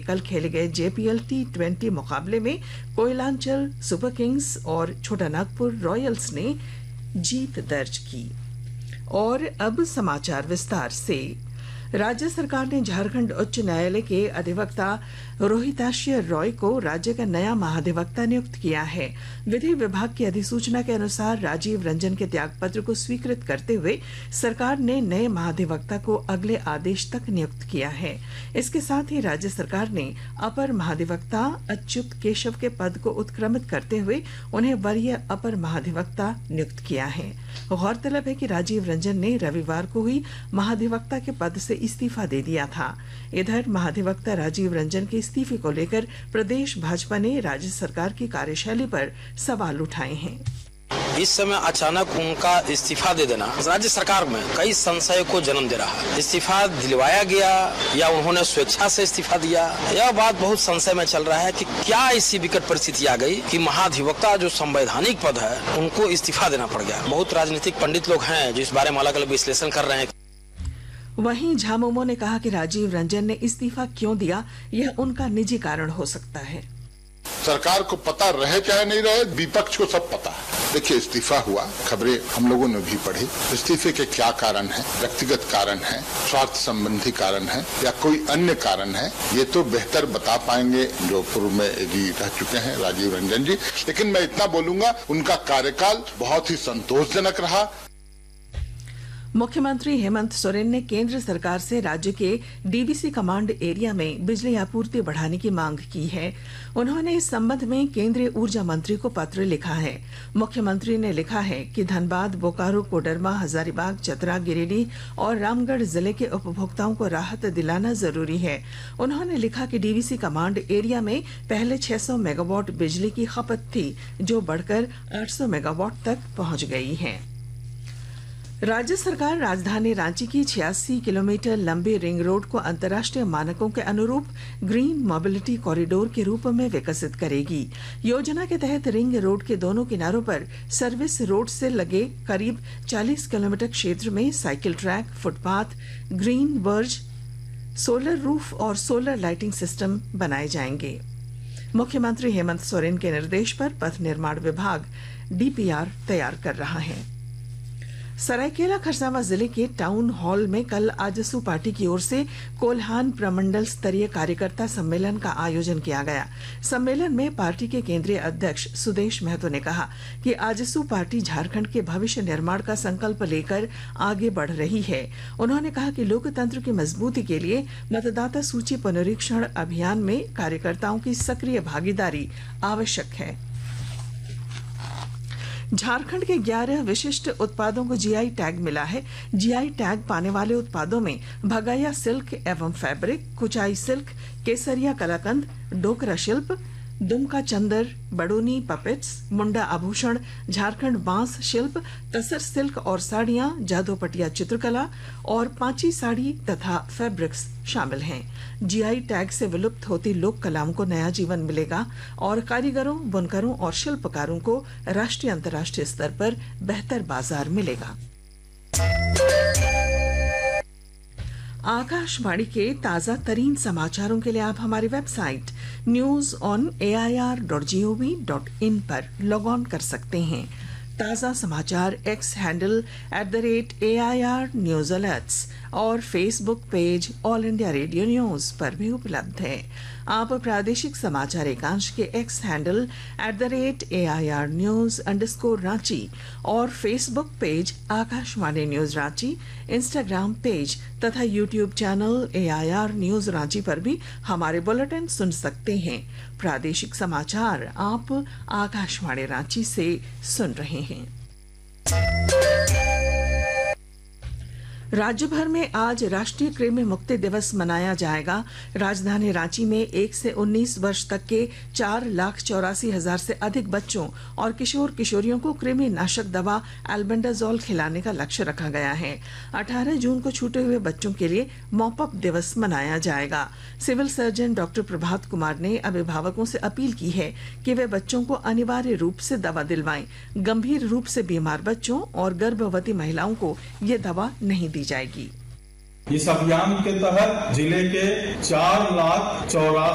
कल खेले गए JPL T20 मुकाबले में कोयलांचल सुपर किंग्स और छोटा नागपुर रॉयल्स ने जीत दर्ज की। और अब समाचार विस्तार से। राज्य सरकार ने झारखंड उच्च न्यायालय के अधिवक्ता रोहिताश्य रॉय को राज्य का नया महाधिवक्ता नियुक्त किया है। विधि विभाग की अधिसूचना के अनुसार राजीव रंजन के त्यागपत्र को स्वीकृत करते हुए सरकार ने नए महाधिवक्ता को अगले आदेश तक नियुक्त किया है। इसके साथ ही राज्य सरकार ने अपर महाधिवक्ता अच्युत केशव के पद को उत्क्रमित करते हुए उन्हें वरीय अपर महाधिवक्ता नियुक्त किया है। गौरतलब है कि राजीव रंजन ने रविवार को हुई महाधिवक्ता के पद से इस्तीफा दे दिया था। इधर महाधिवक्ता राजीव रंजन के इस्तीफे को लेकर प्रदेश भाजपा ने राज्य सरकार की कार्यशैली पर सवाल उठाए हैं। इस समय अचानक उनका इस्तीफा दे देना राज्य सरकार में कई संशय को जन्म दे रहा है। इस्तीफा दिलवाया गया या उन्होंने स्वेच्छा से इस्तीफा दिया, यह बात बहुत संशय में चल रहा है कि क्या ऐसी विकट परिस्थिति आ गई कि महाधिवक्ता जो संवैधानिक पद है उनको इस्तीफा देना पड़ गया। बहुत राजनीतिक पंडित लोग हैं जो इस बारे में अलग अलग विश्लेषण कर रहे हैं। वहीं झामुमो ने कहा कि राजीव रंजन ने इस्तीफा क्यों दिया, यह उनका निजी कारण हो सकता है। सरकार को पता रहे चाहे नहीं रहे, विपक्ष को सब पता है। देखिए, इस्तीफा हुआ, खबरें हम लोगों ने भी पढ़ी। इस्तीफे के क्या कारण है, व्यक्तिगत कारण है, स्वार्थ संबंधी कारण है या कोई अन्य कारण है, ये तो बेहतर बता पाएंगे जो पूर्व में एडी रह चुके हैं राजीव रंजन जी। लेकिन मैं इतना बोलूंगा, उनका कार्यकाल बहुत ही संतोषजनक रहा। मुख्यमंत्री हेमंत सोरेन ने केंद्र सरकार से राज्य के डीवीसी कमांड एरिया में बिजली आपूर्ति बढ़ाने की मांग की है। उन्होंने इस संबंध में केंद्रीय ऊर्जा मंत्री को पत्र लिखा है। मुख्यमंत्री ने लिखा है कि धनबाद, बोकारो, कोडरमा, हजारीबाग, चतरा, गिरिडीह और रामगढ़ जिले के उपभोक्ताओं को राहत दिलाना जरूरी है। उन्होंने लिखा कि डीवीसी कमांड एरिया में पहले 600 मेगावाट बिजली की खपत थी, जो बढ़कर 800 मेगावाट तक पहुंच गई है। राज्य सरकार राजधानी रांची की 86 किलोमीटर लंबी रिंग रोड को अंतर्राष्ट्रीय मानकों के अनुरूप ग्रीन मोबिलिटी कॉरिडोर के रूप में विकसित करेगी। योजना के तहत रिंग रोड के दोनों किनारों पर सर्विस रोड से लगे करीब 40 किलोमीटर क्षेत्र में cycle track, footpath, green verge, solar roof और सोलर लाइटिंग सिस्टम बनाए जाएंगे। मुख्यमंत्री हेमंत सोरेन के निर्देश पर पथ निर्माण विभाग DPR तैयार कर रहा है। सरायकेला खरसावां जिले के टाउन हॉल में कल आजसू पार्टी की ओर से कोल्हान प्रमंडल स्तरीय कार्यकर्ता सम्मेलन का आयोजन किया गया। सम्मेलन में पार्टी के केंद्रीय अध्यक्ष सुदेश महतो ने कहा कि आजसू पार्टी झारखंड के भविष्य निर्माण का संकल्प लेकर आगे बढ़ रही है। उन्होंने कहा कि लोकतंत्र की मजबूती के लिए मतदाता सूची पुनरीक्षण अभियान में कार्यकर्ताओं की सक्रिय भागीदारी आवश्यक है। झारखंड के 11 विशिष्ट उत्पादों को GI टैग मिला है। GI टैग पाने वाले उत्पादों में भगाया सिल्क एवं फैब्रिक, कुचाई सिल्क, केसरिया कलाकंद, डोकरा शिल्प, दुमका चंदर, बडोनी पपेट्स, मुंडा आभूषण, झारखंड बांस शिल्प, तसर सिल्क और साड़ियां, जादोपटिया चित्रकला और पांची साड़ी तथा फैब्रिक्स शामिल हैं। GI टैग से विलुप्त होती लोक कलाओं को नया जीवन मिलेगा और कारीगरों, बुनकरों और शिल्पकारों को राष्ट्रीय अंतर्राष्ट्रीय स्तर पर बेहतर बाजार मिलेगा। आकाशवाणी के ताजा तरीन समाचारों के लिए आप हमारी वेबसाइट newsonair.gov.in पर लॉग ऑन कर सकते हैं। ताजा समाचार X handle @AIR news alerts और Facebook page all India radio news पर भी उपलब्ध है। आप प्रादेशिक समाचार एकांश के X हैंडल @AIR news_रांची और Facebook page Akashvani news Ranchi, Instagram page तथा YouTube channel AIR news Ranchi पर भी हमारे बुलेटिन सुन सकते हैं। प्रादेशिक समाचार आप आकाशवाणी रांची से सुन रहे हैं। राज्य भर में आज राष्ट्रीय कृमि मुक्ति दिवस मनाया जाएगा। राजधानी रांची में 1 से 19 वर्ष तक के 4,84,000 से अधिक बच्चों और किशोर किशोरियों को कृमि नाशक दवा एल्बेंडाजोल खिलाने का लक्ष्य रखा गया है। 18 जून को छूटे हुए बच्चों के लिए मॉपअप दिवस मनाया जाएगा। Civil surgeon doctor Prabhat Kumar ने अभिभावकों से अपील की है कि वे बच्चों को अनिवार्य रूप से दवा दिलवाएं। गंभीर रूप से बीमार बच्चों और गर्भवती महिलाओं को ये दवा नहीं दी जाएगी। इस अभियान के तहत जिले के 4,84,000